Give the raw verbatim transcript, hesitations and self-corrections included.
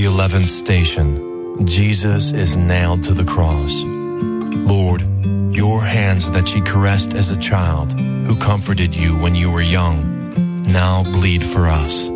eleventh station. Jesus is nailed to the cross. Lord, your hands that she caressed as a child, who comforted you when you were young, now bleed for us.